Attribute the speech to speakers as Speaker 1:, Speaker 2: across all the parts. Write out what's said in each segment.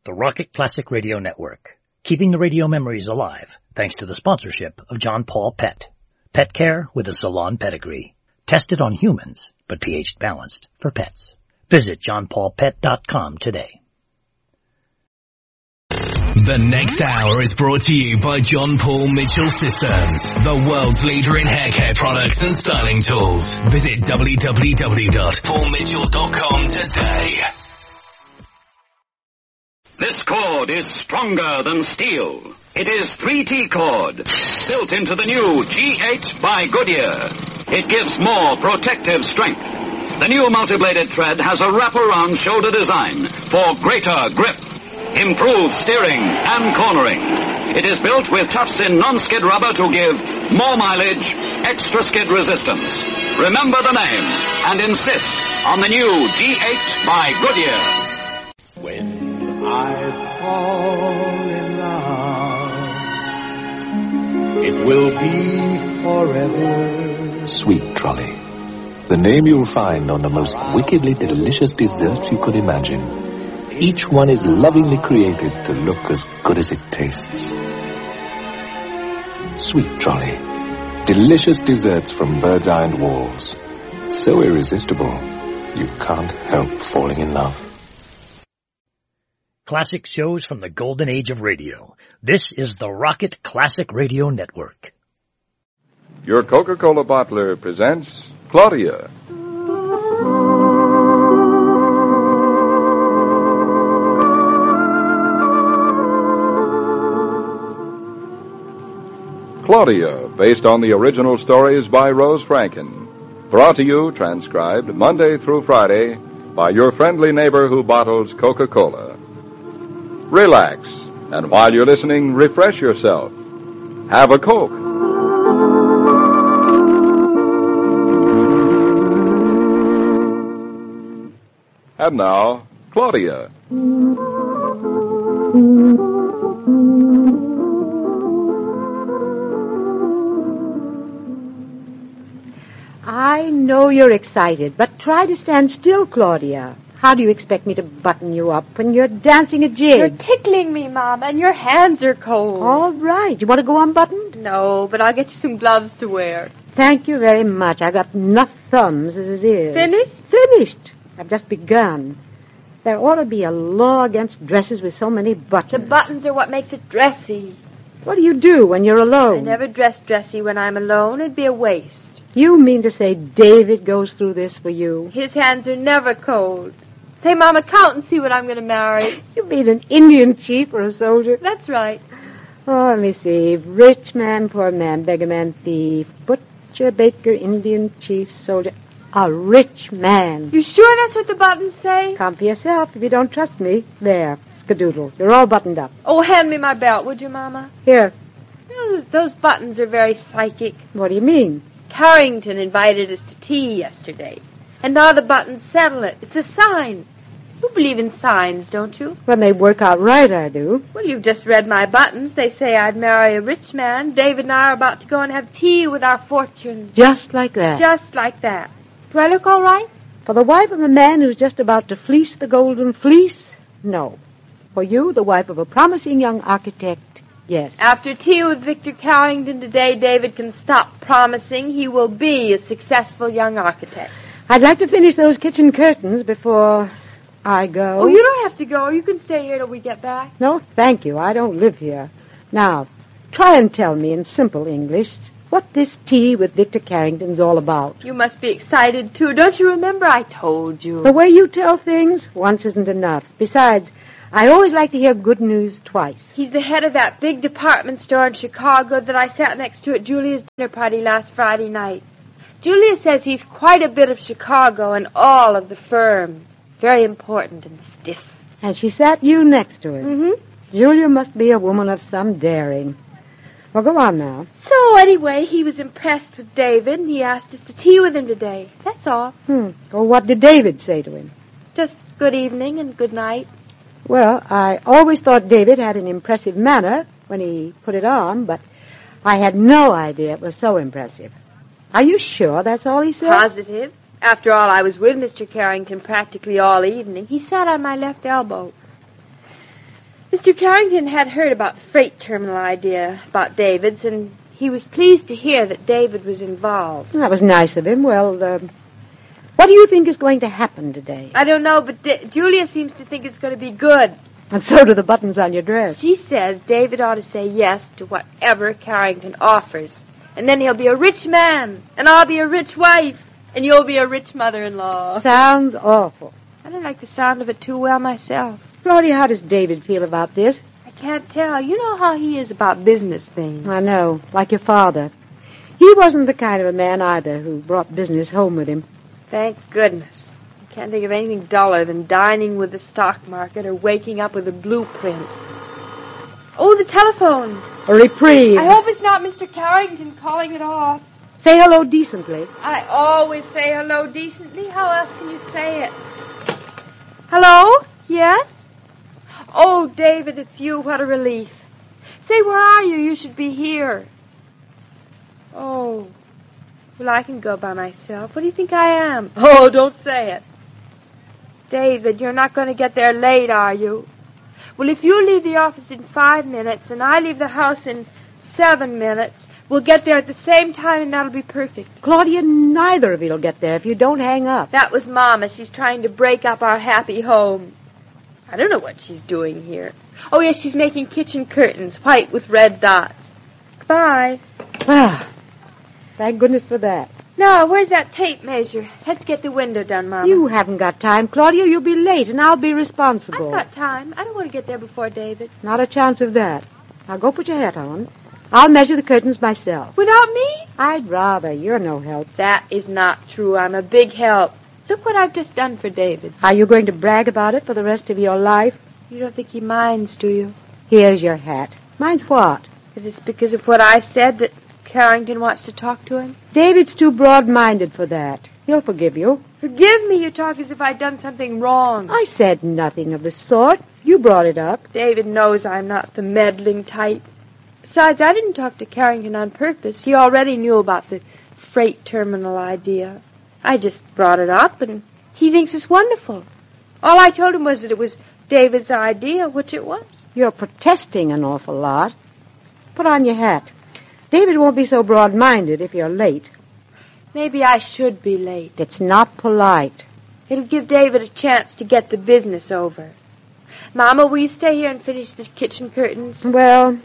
Speaker 1: the Rocket Classic Radio Network, keeping the radio memories alive thanks to the sponsorship of John Paul Pet. Pet care with a salon pedigree. Tested on humans, but pH balanced for pets. Visit johnpaulpet.com today.
Speaker 2: The next hour is brought to you by John Paul Mitchell Systems, the world's leader in hair care products and styling tools. Visit www.paulmitchell.com today.
Speaker 3: This cord is stronger than steel. It is 3T cord, built into the new G8 by Goodyear. It gives more protective strength. The new multi-bladed thread has a wraparound shoulder design for greater grip, improved steering and cornering. It is built with tufts-in non-skid rubber to give more mileage, extra skid resistance. Remember the name and insist on the new G8 by Goodyear.
Speaker 4: When I fall in love, it will be forever.
Speaker 5: Sweet Trolley, the name you'll find on the most wickedly delicious desserts you could imagine. Each one is lovingly created to look as good as it tastes. Sweet Trolley, delicious desserts from Bird's Eye and Walls. So irresistible, you can't help falling in love.
Speaker 1: Classic shows from the golden age of radio. This is the Rocket Classic Radio Network.
Speaker 6: Your Coca-Cola bottler presents Claudia. Claudia, based on the original stories by Rose Franken. Brought to you, transcribed, Monday through Friday, by your friendly neighbor who bottles Coca-Cola. Relax, and while you're listening, refresh yourself. Have a Coke. And now, Claudia.
Speaker 7: I know you're excited, but try to stand still, Claudia. How do you expect me to button you up when you're dancing a jig?
Speaker 8: You're tickling me, Mama, and your hands are cold.
Speaker 7: All right. You want to go unbuttoned?
Speaker 8: No, but I'll get you some gloves to wear.
Speaker 7: Thank you very much. I got enough thumbs as it is.
Speaker 8: Finished?
Speaker 7: Finished. I've just begun. There ought to be a law against dresses with so many buttons.
Speaker 8: The buttons are what makes it dressy.
Speaker 7: What do you do when you're alone?
Speaker 8: I never dress dressy when I'm alone. It'd be a waste.
Speaker 7: You mean to say David goes through this for you?
Speaker 8: His hands are never cold. Say, Mama, count and see what I'm going to marry.
Speaker 7: You mean an Indian chief or a soldier?
Speaker 8: That's right.
Speaker 7: Oh, let me see. Rich man, poor man, beggar man, thief, butcher, baker, Indian chief, soldier. A rich man.
Speaker 8: You sure that's what the buttons say?
Speaker 7: Come for yourself if you don't trust me. There, skadoodle. You're all buttoned up.
Speaker 8: Oh, hand me my belt, would you, Mama?
Speaker 7: Here.
Speaker 8: Those buttons are very psychic.
Speaker 7: What do you mean?
Speaker 8: Carrington invited us to tea yesterday. And now the buttons settle it. It's a sign. You believe in signs, don't you?
Speaker 7: When they work out right, I do.
Speaker 8: Well, you've just read my buttons. They say I'd marry a rich man. David and I are about to go and have tea with our fortunes.
Speaker 7: Just like that.
Speaker 8: Just like that. Do I look all right?
Speaker 7: For the wife of a man who's just about to fleece the golden fleece, no. For you, the wife of a promising young architect, yes.
Speaker 8: After tea with Victor Carrington today, David can stop promising he will be a successful young architect.
Speaker 7: I'd like to finish those kitchen curtains before I go.
Speaker 8: Oh, you don't have to go. You can stay here till we get back.
Speaker 7: No, thank you. I don't live here. Now, try and tell me in simple English what this tea with Victor Carrington's all about.
Speaker 8: You must be excited, too. Don't you remember I told you?
Speaker 7: The way you tell things, once isn't enough. Besides, I always like to hear good news twice.
Speaker 8: He's the head of that big department store in Chicago that I sat next to at Julia's dinner party last Friday night. Julia says he's quite a bit of Chicago and all of the firm. Very important and stiff.
Speaker 7: And she sat you next to him.
Speaker 8: Mm-hmm.
Speaker 7: Julia must be a woman of some daring. Well, go on now.
Speaker 8: So, anyway, he was impressed with David, and he asked us to tea with him today. That's all.
Speaker 7: Well, what did David say to him?
Speaker 8: Just good evening and good night.
Speaker 7: Well, I always thought David had an impressive manner when he put it on, but I had no idea it was so impressive. Are you sure that's all he said?
Speaker 8: Positive. After all, I was with Mr. Carrington practically all evening. He sat on my left elbow. Mr. Carrington had heard about the freight terminal idea about David's, and he was pleased to hear that David was involved.
Speaker 7: That was nice of him. Well, what do you think is going to happen today?
Speaker 8: I don't know, but Julia seems to think it's going to be good.
Speaker 7: And so do the buttons on your dress.
Speaker 8: She says David ought to say yes to whatever Carrington offers. And then he'll be a rich man, and I'll be a rich wife, and you'll be a rich mother-in-law.
Speaker 7: Sounds awful.
Speaker 8: I don't like the sound of it too well myself.
Speaker 7: Claudia, how does David feel about this?
Speaker 8: I can't tell. You know how he is about business things.
Speaker 7: I know, like your father. He wasn't the kind of a man either who brought business home with him.
Speaker 8: Thank goodness. I can't think of anything duller than dining with the stock market or waking up with a blueprint. Oh, the telephone.
Speaker 7: A reprieve.
Speaker 8: I hope it's not Mr. Carrington calling it off.
Speaker 7: Say hello decently.
Speaker 8: I always say hello decently. How else can you say it? Hello? Yes? Oh, David, it's you. What a relief. Say, where are you? You should be here. Oh. Well, I can go by myself. What do you think I am? Oh, don't say it. David, you're not going to get there late, are you? Well, if you leave the office in 5 minutes and I leave the house in 7 minutes, we'll get there at the same time and that'll be perfect.
Speaker 7: Claudia, neither of you will get there if you don't hang up.
Speaker 8: That was Mama. She's trying to break up our happy home. I don't know what she's doing here. Oh, yes, she's making kitchen curtains, white with red dots. Goodbye.
Speaker 7: Ah, thank goodness for that.
Speaker 8: Now, where's that tape measure? Let's get the window done, Mama.
Speaker 7: You haven't got time, Claudia. You'll be late, and I'll be responsible.
Speaker 8: I've got time. I don't want to get there before David.
Speaker 7: Not a chance of that. Now, go put your hat on. I'll measure the curtains myself.
Speaker 8: Without me?
Speaker 7: I'd rather. You're no help.
Speaker 8: That is not true. I'm a big help. Look what I've just done for David.
Speaker 7: Are you going to brag about it for the rest of your life?
Speaker 8: You don't think he minds, do you?
Speaker 7: Here's your hat. Mine's what?
Speaker 8: Is it because of what I said that Carrington wants to talk to him?
Speaker 7: David's too broad-minded for that. He'll forgive you.
Speaker 8: Forgive me? You talk as if I'd done something wrong.
Speaker 7: I said nothing of the sort. You brought it up.
Speaker 8: David knows I'm not the meddling type. Besides, I didn't talk to Carrington on purpose. He already knew about the freight terminal idea. I just brought it up, and he thinks it's wonderful. All I told him was that it was David's idea, which it was.
Speaker 7: You're protesting an awful lot. Put on your hat. David won't be so broad-minded if you're late.
Speaker 8: Maybe I should be late.
Speaker 7: It's not polite.
Speaker 8: It'll give David a chance to get the business over. Mama, will you stay here and finish the kitchen curtains?
Speaker 7: Well,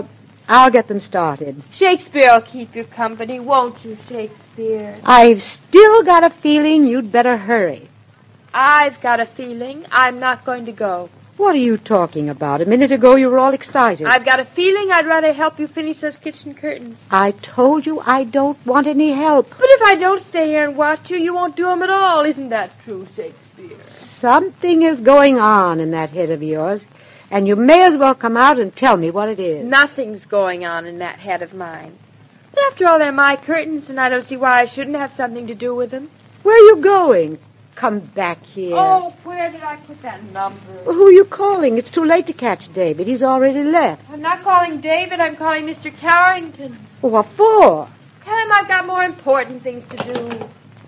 Speaker 7: I'll get them started.
Speaker 8: Shakespeare will keep you company, won't you, Shakespeare?
Speaker 7: I've still got a feeling you'd better hurry.
Speaker 8: I've got a feeling I'm not going to go.
Speaker 7: What are you talking about? A minute ago you were all excited.
Speaker 8: I've got a feeling I'd rather help you finish those kitchen curtains.
Speaker 7: I told you I don't want any help.
Speaker 8: But if I don't stay here and watch you, you won't do them at all. Isn't that true, Shakespeare?
Speaker 7: Something is going on in that head of yours, and you may as well come out and tell me what it is.
Speaker 8: Nothing's going on in that head of mine. But after all, they're my curtains, and I don't see why I shouldn't have something to do with them.
Speaker 7: Where are you going? Come back here.
Speaker 8: Oh, where did I put that number?
Speaker 7: Well, who are you calling? It's too late to catch David. He's already left.
Speaker 8: I'm not calling David. I'm calling Mr. Carrington.
Speaker 7: Well, what for?
Speaker 8: Tell him I've got more important things to do.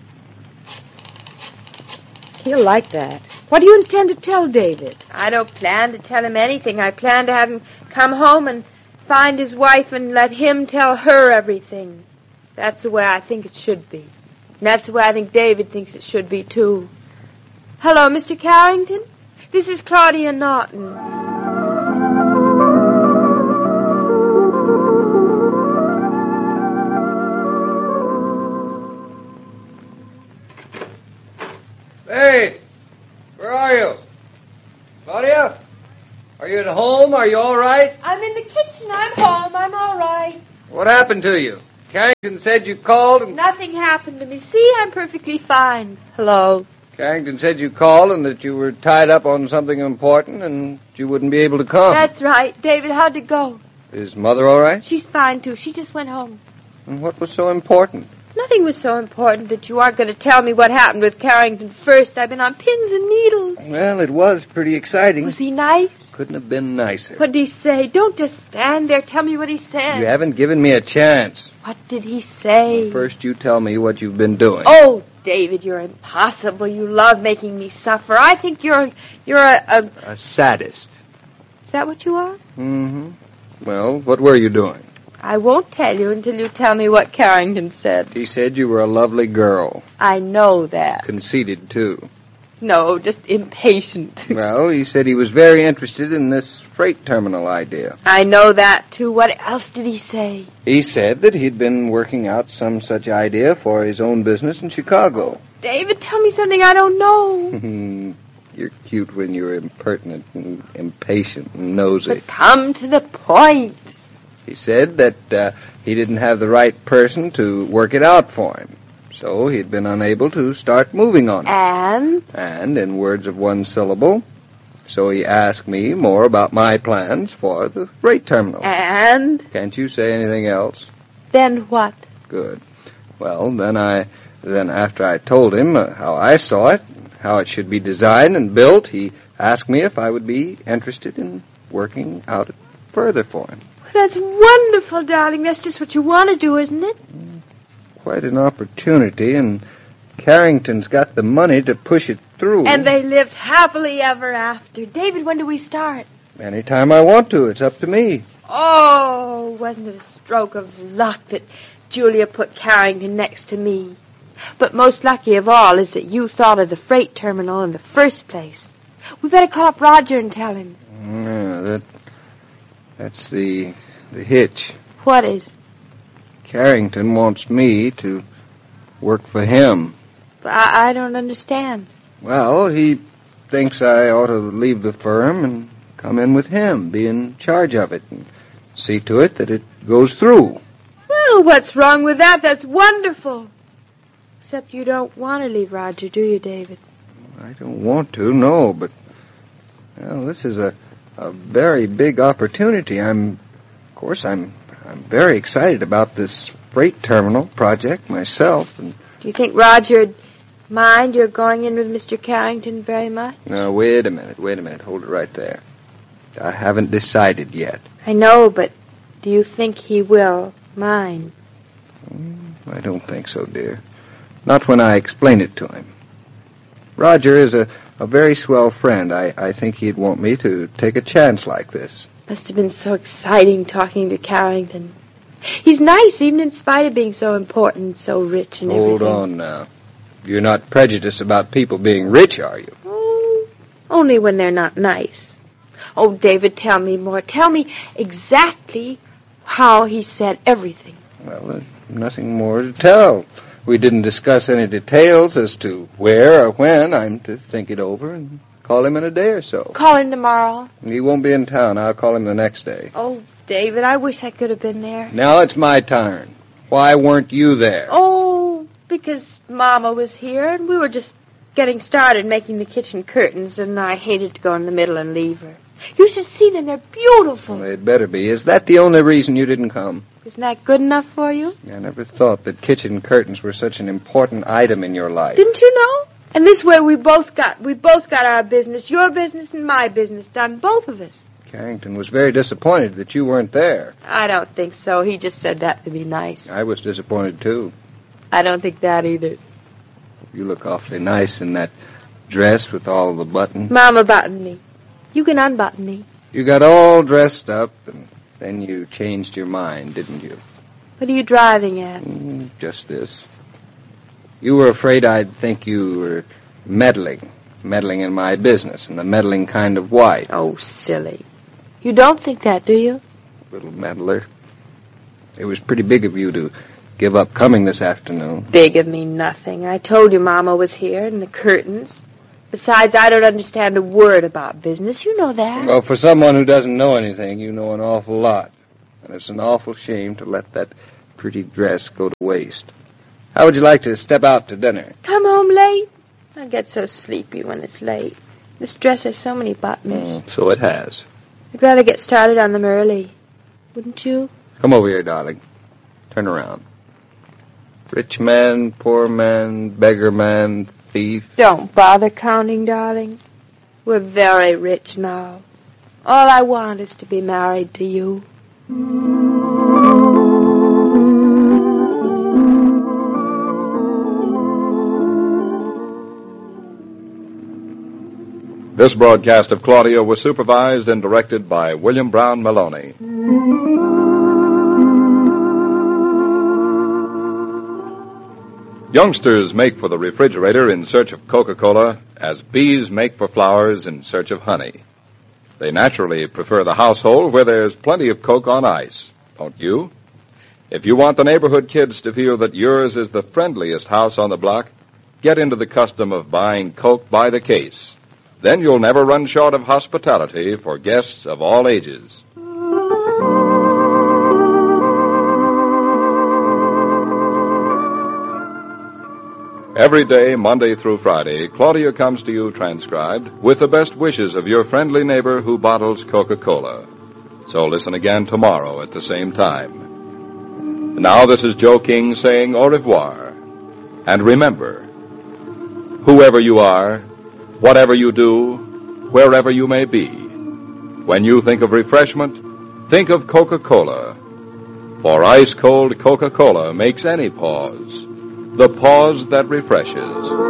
Speaker 7: He'll like that. What do you intend to tell David?
Speaker 8: I don't plan to tell him anything. I plan to have him come home and find his wife and let him tell her everything. That's the way I think it should be. And that's the way I think David thinks it should be, too. Hello, Mr. Carrington. This is Claudia Naughton.
Speaker 9: Hey, where are you? Claudia? Are you at home? Are you all right?
Speaker 8: I'm in the kitchen. I'm home. I'm all right.
Speaker 9: What happened to you? Carrington said you called and...
Speaker 8: Nothing happened to me. See, I'm perfectly fine. Hello.
Speaker 9: Carrington said you called and that you were tied up on something important and you wouldn't be able to come.
Speaker 8: That's right. David, how'd it go?
Speaker 9: Is Mother all right?
Speaker 8: She's fine, too. She just went home.
Speaker 9: And what was so important?
Speaker 8: Nothing was so important that you aren't going to tell me what happened with Carrington first. I've been on pins and needles.
Speaker 9: Well, it was pretty exciting.
Speaker 8: Was he nice?
Speaker 9: Couldn't have been nicer.
Speaker 8: What did he say? Don't just stand there. Tell me what he said.
Speaker 9: You haven't given me a chance.
Speaker 8: What did he say?
Speaker 9: Well, first you tell me what you've been doing.
Speaker 8: Oh, David, you're impossible. You love making me suffer. I think you're a
Speaker 9: sadist.
Speaker 8: Is that what you are?
Speaker 9: Mm-hmm. Well, what were you doing?
Speaker 8: I won't tell you until you tell me what Carrington said.
Speaker 9: He said you were a lovely girl.
Speaker 8: I know that.
Speaker 9: Conceited, too.
Speaker 8: No, just impatient.
Speaker 9: Well, he said he was very interested in this freight terminal idea.
Speaker 8: I know that, too. What else did he say?
Speaker 9: He said that he'd been working out some such idea for his own business in Chicago.
Speaker 8: David, tell me something I don't know.
Speaker 9: You're cute when you're impertinent and impatient and nosy.
Speaker 8: But come to the point.
Speaker 9: He said that he didn't have the right person to work it out for him. So he'd been unable to start moving on it. And, in words of one syllable, so he asked me more about my plans for the freight terminal.
Speaker 8: And?
Speaker 9: Can't you say anything else?
Speaker 8: Then what?
Speaker 9: Good. Well, then after I told him how I saw it, how it should be designed and built, he asked me if I would be interested in working out it further for him.
Speaker 8: That's wonderful, darling. That's just what you want to do, isn't it?
Speaker 9: Quite an opportunity, and Carrington's got the money to push it through.
Speaker 8: And they lived happily ever after. David, when do we start?
Speaker 9: Anytime I want to. It's up to me.
Speaker 8: Oh, wasn't it a stroke of luck that Julia put Carrington next to me? But most lucky of all is that you thought of the freight terminal in the first place. We better call up Roger and tell him.
Speaker 9: Yeah, that's the hitch.
Speaker 8: What is?
Speaker 9: Carrington wants me to work for him.
Speaker 8: But I don't understand.
Speaker 9: Well, he thinks I ought to leave the firm and come in with him, be in charge of it, and see to it that it goes through.
Speaker 8: Well, what's wrong with that? That's wonderful. Except you don't want to leave Roger, do you, David?
Speaker 9: I don't want to, no, but, well, this is a very big opportunity. I'm very excited about this freight terminal project myself. And
Speaker 8: do you think Roger'd mind your going in with Mr. Carrington very much?
Speaker 9: No, wait a minute. Hold it right there. I haven't decided yet.
Speaker 8: I know, but do you think he will mind?
Speaker 9: I don't think so, dear. Not when I explain it to him. Roger is a very swell friend. I think he'd want me to take a chance like this.
Speaker 8: Must have been so exciting talking to Carrington. He's nice, even in spite of being so important and so rich and everything.
Speaker 9: Hold on now. You're not prejudiced about people being rich, are you?
Speaker 8: Oh, only when they're not nice. Oh, David, tell me more. Tell me exactly how he said everything.
Speaker 9: Well, there's nothing more to tell. We didn't discuss any details as to where or when. I'm to think it over and call him in a day or so.
Speaker 8: Call him tomorrow.
Speaker 9: He won't be in town. I'll call him the next day.
Speaker 8: Oh, David, I wish I could have been there.
Speaker 9: Now it's my turn. Why weren't you there?
Speaker 8: Oh, because Mama was here, and we were just getting started making the kitchen curtains, and I hated to go in the middle and leave her. You should see them. They're beautiful.
Speaker 9: Well, they'd better be. Is that the only reason you didn't come?
Speaker 8: Isn't that good enough for you?
Speaker 9: I never thought that kitchen curtains were such an important item in your life.
Speaker 8: Didn't you know? And this way we both got our business, your business and my business done, both of us.
Speaker 9: Carrington was very disappointed that you weren't there.
Speaker 8: I don't think so. He just said that to be nice.
Speaker 9: I was disappointed, too.
Speaker 8: I don't think that either.
Speaker 9: You look awfully nice in that dress with all the buttons.
Speaker 8: Mama buttoned me. You can unbutton me.
Speaker 9: You got all dressed up, and then you changed your mind, didn't you?
Speaker 8: What are you driving at?
Speaker 9: Just this. You were afraid I'd think you were meddling in my business, and the meddling kind of wife.
Speaker 8: Oh, silly. You don't think that, do you?
Speaker 9: Little meddler. It was pretty big of you to give up coming this afternoon.
Speaker 8: Big of me nothing. I told you Mama was here, and the curtains. Besides, I don't understand a word about business. You know that.
Speaker 9: Well, for someone who doesn't know anything, you know an awful lot. And it's an awful shame to let that pretty dress go to waste. How would you like to step out to dinner?
Speaker 8: Come home late? I get so sleepy when it's late. This dress has so many buttons.
Speaker 9: So it has.
Speaker 8: I'd rather get started on them early. Wouldn't you?
Speaker 9: Come over here, darling. Turn around. Rich man, poor man, beggar man, thief.
Speaker 8: Don't bother counting, darling. We're very rich now. All I want is to be married to you.
Speaker 6: This broadcast of Claudia was supervised and directed by William Brown Maloney. Youngsters make for the refrigerator in search of Coca-Cola as bees make for flowers in search of honey. They naturally prefer the household where there's plenty of Coke on ice, don't you? If you want the neighborhood kids to feel that yours is the friendliest house on the block, get into the custom of buying Coke by the case. Then you'll never run short of hospitality for guests of all ages. Every day, Monday through Friday, Claudia comes to you transcribed with the best wishes of your friendly neighbor who bottles Coca-Cola. So listen again tomorrow at the same time. And now this is Joe King saying au revoir. And remember, whoever you are, whatever you do, wherever you may be, when you think of refreshment, think of Coca-Cola. For ice-cold Coca-Cola makes any pause the pause that refreshes.